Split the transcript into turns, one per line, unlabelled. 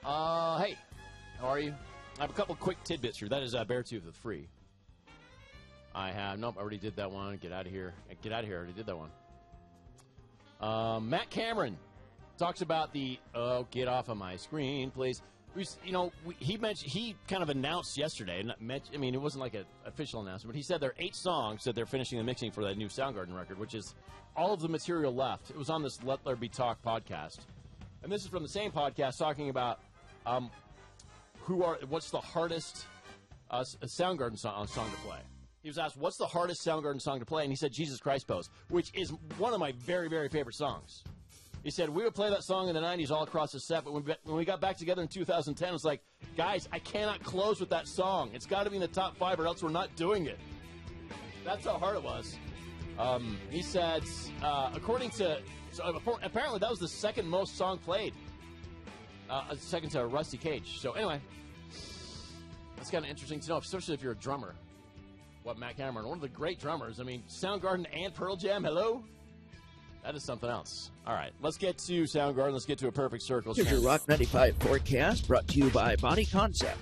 Hey, how are you? I have a couple quick tidbits here. That is Beartooth with Free. I have, nope, I already did that one. Get out of here. Get out of here. I already did that one. Matt Cameron talks about the, get off of my screen, please. He kind of announced yesterday, it wasn't like an official announcement, but he said there are 8 songs that they're finishing the mixing for that new Soundgarden record, which is all of the material left. It was on this Let There Be Talk podcast. And this is from the same podcast talking about what's the hardest Soundgarden song to play. He was asked, what's the hardest Soundgarden song to play? And he said, Jesus Christ Pose, which is one of my very, very favorite songs. He said, we would play that song in the 90s all across the set, but when we got back together in 2010, it was like, guys, I cannot close with that song. It's got to be in the top 5 or else we're not doing it. That's how hard it was. He said, apparently that was the second most song played. Second to Rusty Cage. So anyway, that's kind of interesting to know, especially if you're a drummer. What Matt Cameron, one of the great drummers. I mean, Soundgarden and Pearl Jam, hello? That is something else. All right, let's get to Soundgarden. Let's get to a perfect circle.
Here's your Rock 95 forecast brought to you by Body Concept.